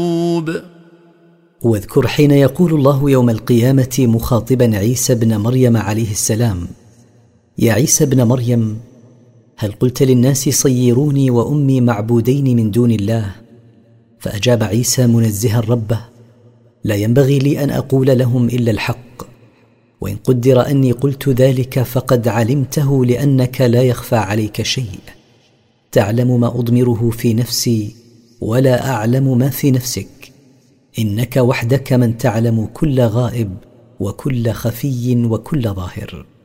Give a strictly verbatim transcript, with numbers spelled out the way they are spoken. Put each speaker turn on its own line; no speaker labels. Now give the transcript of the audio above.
واذكر حين يقول الله يوم القيامة مخاطبا عيسى بن مريم عليه السلام: يا عيسى بن مريم، هل قلت للناس صيروني وأمي معبودين من دون الله؟ فأجاب عيسى منزها ربه: لا ينبغي لي أن أقول لهم إلا الحق، وإن قدر أني قلت ذلك فقد علمته، لأنك لا يخفى عليك شيء، تعلم ما أضمره في نفسي ولا أعلم ما في نفسك، إنك وحدك من تعلم كل غائب وكل خفي وكل ظاهر.